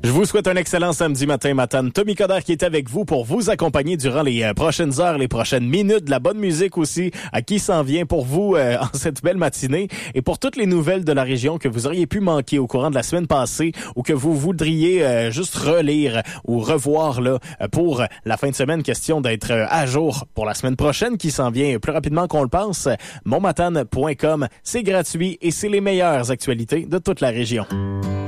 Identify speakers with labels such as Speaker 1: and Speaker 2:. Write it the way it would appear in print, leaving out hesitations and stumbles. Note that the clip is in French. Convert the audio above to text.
Speaker 1: Je vous souhaite un excellent samedi matin, Matane. Tommy Coderre qui est avec vous pour vous accompagner durant les prochaines heures, les prochaines minutes, de la bonne musique aussi, à qui s'en vient pour vous en cette belle matinée et pour toutes les nouvelles de la région que vous auriez pu manquer au courant de la semaine passée ou que vous voudriez juste relire ou revoir là pour la fin de semaine. Question d'être à jour pour la semaine prochaine qui s'en vient plus rapidement qu'on le pense. Monmatane.com, c'est gratuit et c'est les meilleures actualités de toute la région.